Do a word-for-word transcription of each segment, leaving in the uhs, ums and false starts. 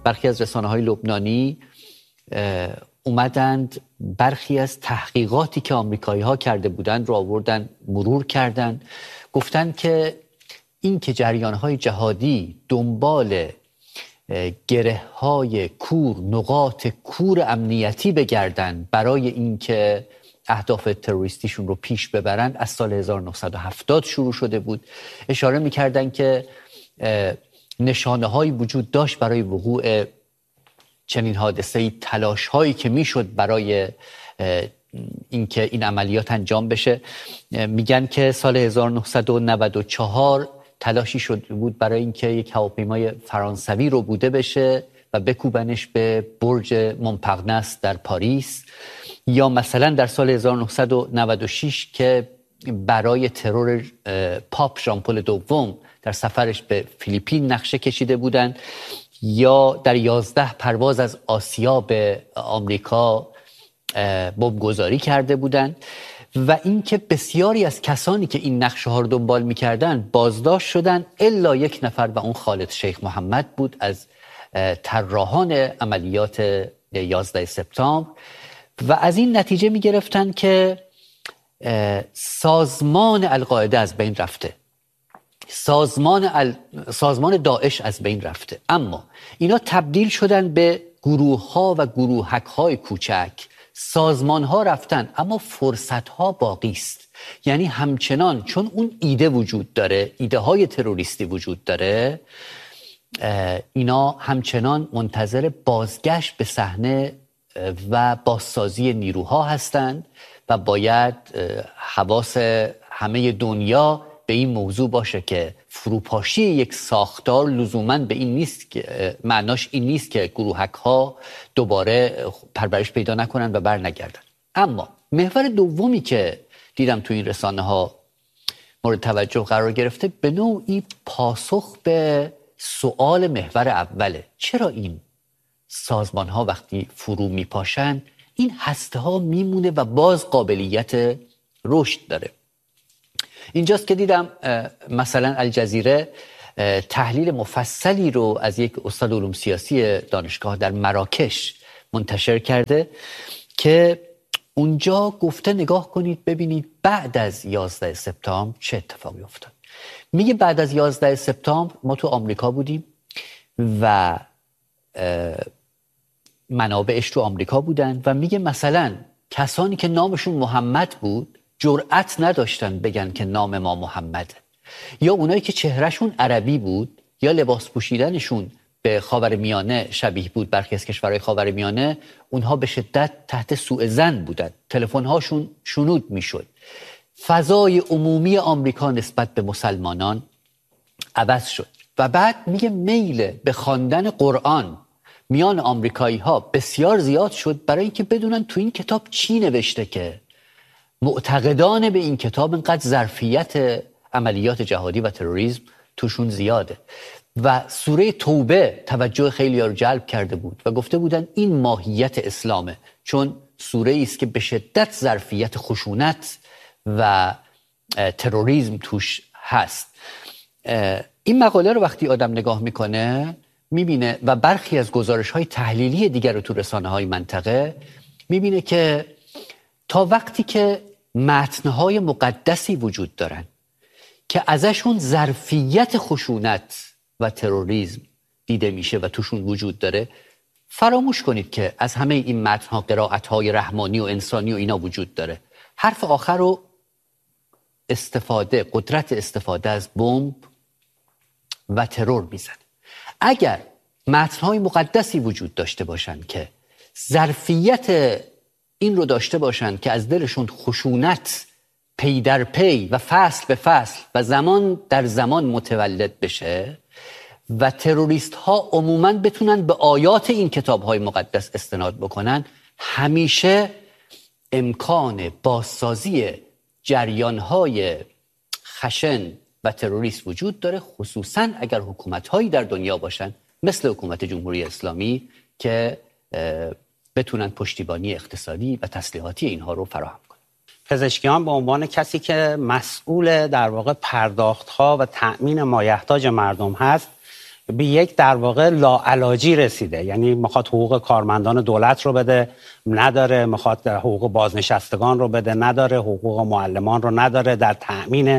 برخی از رسانه‌های لبنانی اومدند برخی از تحقیقاتی که آمریکایی‌ها کرده بودند رو آوردن مرور کردند، گفتند که این که جریان‌های جهادی دنبال گره‌های کور، نقاط کور امنیتی بگردن برای اینکه اهداف تروریستیشون رو پیش ببرن از سال هزار و نهصد و هفتاد شروع شده بود. اشاره می‌کردن که نشانه‌هایی وجود داشت برای وقوع چنین حادثه‌ای، تلاش‌هایی که میشد برای اینکه این عملیات انجام بشه. میگن که سال هزار و نهصد و نود و چهار تلاشی شده بود برای اینکه یک هواپیمای فرانسوی رو بوده بشه و بکوبنش به برج مونپارناس در پاریس. یا مثلا در سال هزار و نهصد و نود و شش که برای ترور پاپ ژان پل دوم در سفرش به فیلیپین نقشه کشیده بودند. یا در یازده پرواز از آسیا به آمریکا بمبگذاری کرده بودند. و اینکه بسیاری از کسانی که این نقشه ها رو دنبال می‌کردند بازداشت شدند الا یک نفر و اون خالد شیخ محمد بود از طراحان عملیات یازده سپتامبر. و از این نتیجه می‌گرفتن که سازمان القاعده از بین رفته، سازمان, ال... سازمان داعش از بین رفته، اما اینا تبدیل شدن به گروه ها و گروهک های کوچک. سازمان ها رفتن اما فرصت ها باقی است. یعنی همچنان چون اون ایده وجود داره، ایده های تروریستی وجود داره، اینا همچنان منتظر بازگشت به صحنه و بازسازی نیروها هستند و باید حواس همه دنیا به این موضوع باشه که فروپاشی یک ساختار لزوماً به این نیست که معناش این نیست که گروهک ها دوباره پرورش پیدا نکنن و بر نگردن. اما محور دومی که دیدم تو این رسانه ها مورد توجه قرار گرفته به نوعی پاسخ به سوال محور اوله. چرا این سازمان ها وقتی فرو میپاشن این هسته ها میمونه و باز قابلیت رشد داره؟ اینجاست که دیدم مثلا الجزیره تحلیل مفصلی رو از یک استاد علوم سیاسی دانشگاه در مراکش منتشر کرده که اونجا گفته نگاه کنید ببینید بعد از یازده سپتامبر چه اتفاقی افتاد. میگه بعد از یازده سپتامبر ما تو آمریکا بودیم و منابعش تو آمریکا بودن و میگه مثلا کسانی که نامشون محمد بود جرأت نداشتن بگن که نام ما محمده، یا اونایی که چهرهشون عربی بود یا لباس پوشیدنشون به خاورمیانه شبیه بود، برخی از کشورهای خاورمیانه، اونها به شدت تحت سوء ظن بودن، تلفن‌هاشون شنود میشد. فضای عمومی آمریکا نسبت به مسلمانان عوض شد و بعد میگه میل به خواندن قرآن میان آمریکایی‌ها بسیار زیاد شد برای اینکه بدونن تو این کتاب چی نوشته که معتقدان به این کتاب اینقدر ظرفیت عملیات جهادی و تروریسم توشون زیاده. و سوره توبه توجه خیلی ها رو جلب کرده بود و گفته بودن این ماهیت اسلامه، چون سوره ای است که به شدت ظرفیت خشونت و تروریسم توش هست. این مقاله رو وقتی آدم نگاه میکنه میبینه و برخی از گزارش‌های تحلیلی دیگر رو تو رسانه‌های منطقه میبینه که تا وقتی که متن‌های مقدسی وجود دارن که ازشون ظرفیت خشونت و تروریسم دیده میشه و توشون وجود داره، فراموش کنید که از همه این متن‌ها قرائت‌های رحمانی و انسانی و اینا وجود داره. حرف آخر رو استفاده، قدرت استفاده از بمب و ترور میزنه. اگر متن‌های مقدسی وجود داشته باشن که ظرفیت این رو داشته باشن که از دلشون خشونت پی در پی و فصل به فصل و زمان در زمان متولد بشه و تروریست ها عموماً بتونن به آیات این کتاب های مقدس استناد بکنن، همیشه امکان بازسازی جریان های خشن و تروریست وجود داره، خصوصاً اگر حکومت هایی در دنیا باشن مثل حکومت جمهوری اسلامی که بتونن پشتیبانی اقتصادی و تسلیحاتی اینها رو فراهم کنن. پزشکیان به عنوان کسی که مسئول در واقع پرداخت‌ها و تأمین مایحتاج مردم هست به یک در واقع لاعلاجی رسیده. یعنی میخواد حقوق کارمندان دولت رو بده، نداره، میخواد حقوق بازنشستگان رو بده، نداره، حقوق معلمان رو نداره، در تأمین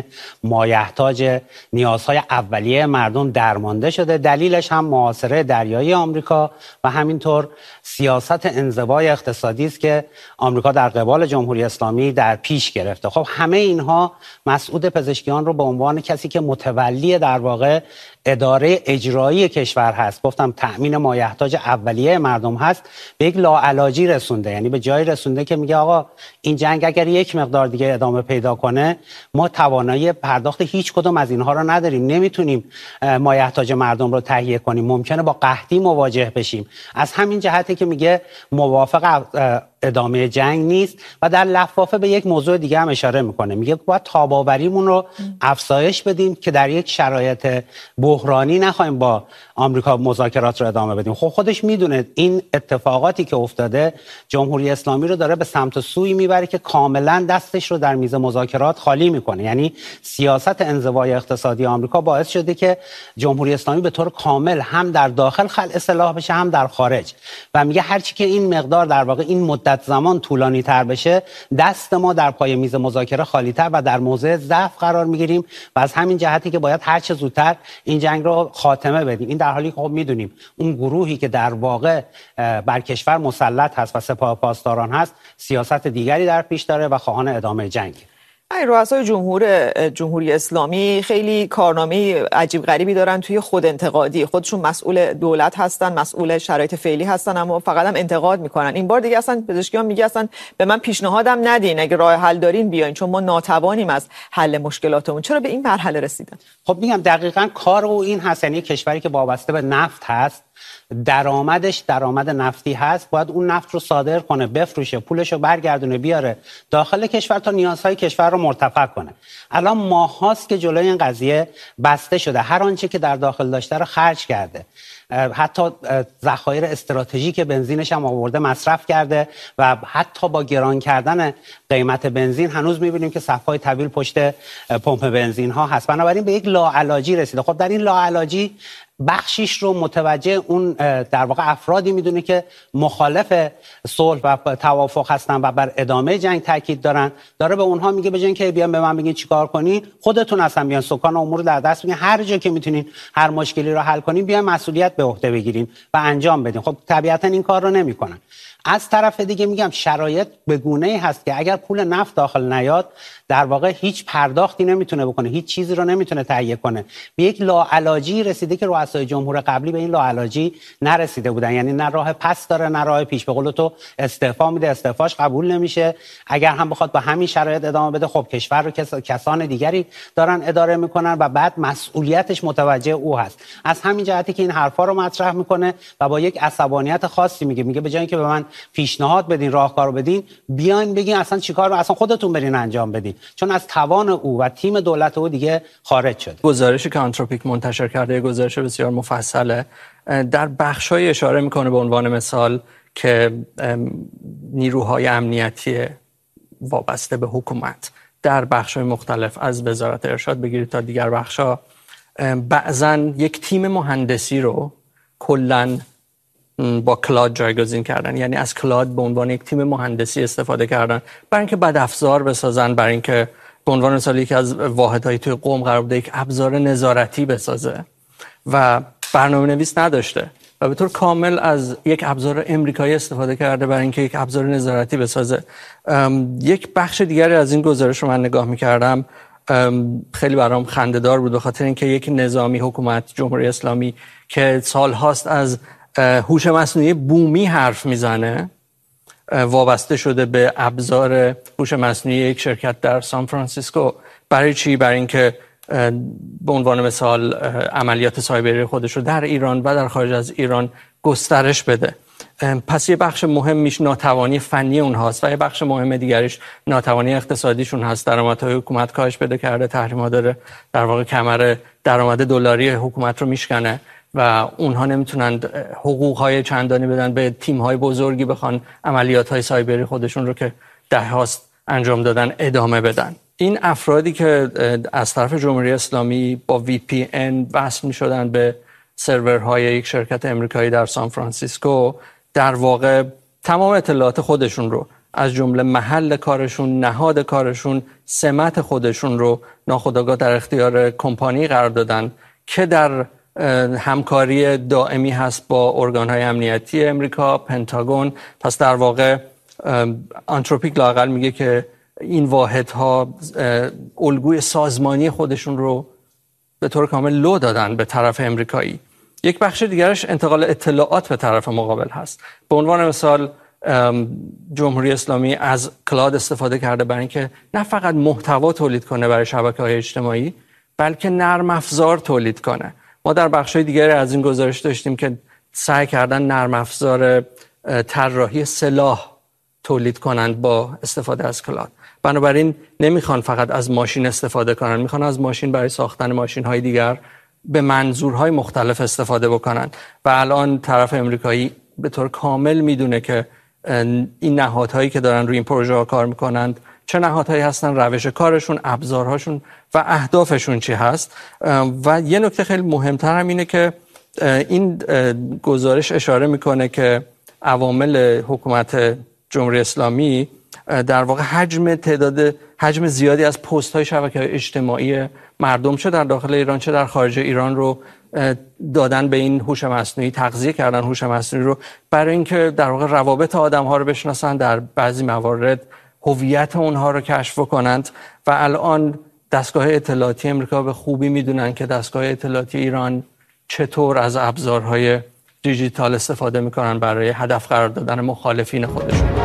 مایحتاج نیازهای اولیه مردم درمانده شده. دلیلش هم محاصره دریایی آمریکا و همینطور سیاست انزوای اقتصادی است که آمریکا در قبال جمهوری اسلامی در پیش گرفته. خب همه اینها مسعود پزشکیان رو به عنوان کسی که متولی در واقع اداره اجرایی کشور هست، گفتم تأمین مایحتاج اولیه مردم هست، به یک لاعلاجی رسونده. یعنی به جایی رسونده که میگه آقا این جنگ اگر یک مقدار دیگه ادامه پیدا کنه، ما توانایی پرداخت هیچ کدوم از اینها رو نداریم، نمیتونیم مایحتاج مردم رو تهیه کنیم، ممکنه با قحطی مواجه بشیم. از همین جهته که میگه موافق ادامه جنگ نیست و در لفافه به یک موضوع دیگه هم اشاره میکنه، میگه باید تاباوریمون رو افزایش بدیم که در یک شرایط بحرانی نخوایم با آمریکا مذاکرات رو ادامه بدیم. خب خودش میدونه این اتفاقاتی که افتاده جمهوری اسلامی رو داره به سمت سوی میبره که کاملا دستش رو در میز مذاکرات خالی میکنه. یعنی سیاست انزوای اقتصادی آمریکا باعث شده که جمهوری اسلامی به طور کامل هم در داخل خلع سلاح بشه هم در خارج و میگه هرچی که این مقدار در واقع این مدت زمان طولانی تر بشه، دست ما در پای میز مذاکره خالی تر و در موضع ضعف قرار میگیریم و از همین جهتی که باید هر چه زودتر این جنگ رو خاتمه بدیم. این در حالی که خب میدونیم اون گروهی که در واقع بر کشور مسلط هست و سپاه پاسداران هست سیاست دیگری در پیش داره و خواهان ادامه جنگ. این رؤسای جمهور جمهوری اسلامی خیلی کارنامه عجیب غریبی دارن توی خود انتقادی. خودشون مسئول دولت هستن، مسئول شرایط فعلی هستن، اما فقط هم انتقاد میکنن. این بار دیگه اصلا پزشکیان میگه اصلا به من پیشنهادم ندین، اگه راه حل دارین بیاین، چون ما ناتوانیم از حل مشکلاتمون. چرا به این مرحله رسیدن؟ خب میگم دقیقاً کار او این هست. یعنی کشوری که وابسته به نفت هست، درآمدش درآمد نفتی هست، باید اون نفت رو صادر کنه، بفروشه، پولش رو برگردونه بیاره داخل کشور تا نیازهای کشور رو مرتفع کنه. الان ماهاست که جلوی این قضیه بسته شده، هر آنچه که در داخل داشته رو خرج کرده، حتی ذخایر استراتژیک بنزینش هم آورده مصرف کرده و حتی با گران کردن قیمت بنزین هنوز می‌بینیم که صف‌های طویل پشت پمپ بنزین ها هست. بنابراین به یک لاعلاجی رسیده. خب در این لاعلاجی بخشیش رو متوجه اون در واقع افرادی میدونه که مخالف صلح و توافق هستن و بر ادامه جنگ تاکید دارن، داره به اونها میگه به جای اینکه بیان به من بگین چیکار کنین، خودتون اصلا بیان سکان امور در دست بگیرین، هر جا که میتونین هر مشکلی رو حل کنین بیان مسئولیت به عهده بگیرین و انجام بدین. خب طبیعتا این کار رو نمیکنن. از طرف دیگه میگم شرایط به گونه‌ای هست که اگر پول نفت داخل نیاد در واقع هیچ پرداختی نمیتونه بکنه، هیچ چیزی رو نمیتونه تهیه کنه. به یک لاعلاجی رسیده که رؤسای جمهور قبلی به این لاعلاجی نرسیده بودن. یعنی نه راه پس داره نه راه پیش. به قول تو استعفا میده، استعفاش قبول نمیشه. اگر هم بخواد با همین شرایط ادامه بده، خب کشور رو کس... کسان دیگری دارن اداره میکنن و بعد مسئولیتش متوجه او هست. از همین جهتی که این حرفا رو مطرح میکنه و با یک عصبانیت خاصی میگه میگه به جای اینکه به من پیشنهاد بدین، راهکارو بدین، بیاین بگین اصلا چیکار رو اصلا خودتون برین انجام بدین، چون از توان او و تیم دولت او دیگه خارج شده. گزارشی که آنتروپیک منتشر کرده، گزارش بسیار مفصله، در بخشای اشاره میکنه به عنوان مثال که نیروهای امنیتی وابسته به حکومت در بخشای مختلف از وزارت ارشاد بگیرید تا دیگر بخشا بعضاً یک تیم مهندسی رو کلاً با کلاد جایگزین کردن. یعنی از کلاد به عنوان یک تیم مهندسی استفاده کردن برای اینکه بد افزار بسازن، برای اینکه به عنوان مثال یکی از واحدهای توی قم قرار بوده یک ابزار نظارتی بسازه و برنامه‌نویس نداشته و به طور کامل از یک ابزار امریکایی استفاده کرده برای اینکه یک ابزار نظارتی بسازه. یک بخش دیگری از این گزارش رو من نگاه می‌کردم، خیلی برام خنده‌دار بود، به خاطر اینکه یک نظامی حکومت جمهوری اسلامی که سال‌هاست از هوش مصنوعی بومی حرف میزنه، وابسته شده به ابزار هوش مصنوعی یک شرکت در سان فرانسیسکو. برای چی؟ برای اینکه به عنوان مثال عملیات سایبری خودش رو در ایران و در خارج از ایران گسترش بده. پس یه بخش مهمیش ناتوانی فنی اونهاست و یه بخش مهم دیگریش ناتوانی اقتصادیشون هست. درآمدهای حکومت کاهش پیدا کرده، تحریم‌ها داره در واقع کمر درآمد دلاری حکومت رو میشکنه و اونها نمیتونن حقوق‌های چندانی بدن به تیم‌های بزرگی بخوان عملیات‌های سایبری خودشون رو که ده‌هاست انجام دادن ادامه بدن. این افرادی که از طرف جمهوری اسلامی با وی پی ان وصل می‌شدن به سرورهای یک شرکت امریکایی در سان فرانسیسکو در واقع تمام اطلاعات خودشون رو از جمله محل کارشون، نهاد کارشون، سمت خودشون رو ناخودآگاه در اختیار کمپانی قرار دادن که در همکاری دائمی هست با ارگان‌های امنیتی امریکا، پنتاگون. پس در واقع آنتروپیک لااقل میگه که این واحدها الگوی سازمانی خودشون رو به طور کامل لو دادن به طرف امریکایی. یک بخش دیگرش انتقال اطلاعات به طرف مقابل هست. به عنوان مثال جمهوری اسلامی از کلاد استفاده کرده برای اینکه نه فقط محتوا تولید کنه برای شبکه‌های اجتماعی، بلکه نرم افزار تولید کنه. ما در بخش‌های دیگری از این گزارش داشتیم که سعی کردن نرم افزار طراحی سلاح تولید کنند با استفاده از کلاد. بنابراین نمیخوان فقط از ماشین استفاده کنن، میخوان از ماشین برای ساختن ماشین‌های دیگر به منظورهای مختلف استفاده بکنن. و الان طرف امریکایی به طور کامل میدونه که این نهادهایی که دارن روی این پروژه ها کار میکنند چه نهادهایی هستن، روش کارشون، ابزارهاشون و اهدافشون چی هست. و یه نکته خیلی مهمتر هم اینه که این گزارش اشاره میکنه که عوامل حکومت جمهوری اسلامی در واقع حجم تعداد حجم زیادی از پست های شبکه‌های اجتماعی مردم چه در داخل ایران چه در خارج ایران رو دادن به این هوش مصنوعی، تغذیه کردن هوش مصنوعی رو برای اینکه در واقع روابط آدم ها رو بشناسن، در بعضی موارد هویت اونها رو کشف کنند. و الان دستگاه اطلاعاتی امریکا به خوبی میدونن که دستگاه اطلاعاتی ایران چطور از ابزارهای دیجیتال استفاده میکنن برای هدف قرار دادن مخالفین خودشون.